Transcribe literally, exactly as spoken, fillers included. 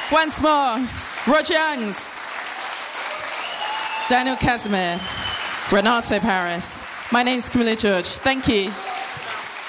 Once more, Roger Youngs, Daniel Casimir, Renato Paris. My name's Camilla George. Thank you.